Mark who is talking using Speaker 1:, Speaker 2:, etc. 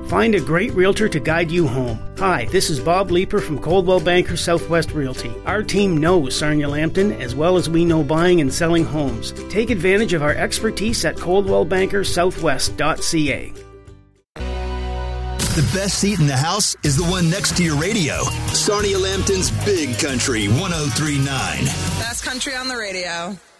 Speaker 1: Find a great realtor to guide you home. Hi, this is Bob Leeper from Coldwell Banker Southwest Realty. Our team knows Sarnia Lambton as well as we know buying and selling homes. Take advantage of our expertise at coldwellbankersouthwest.ca.
Speaker 2: The best seat in the house is the one next to your radio. Sarnia Lambton's Big Country 103.9.
Speaker 3: Best country on the radio.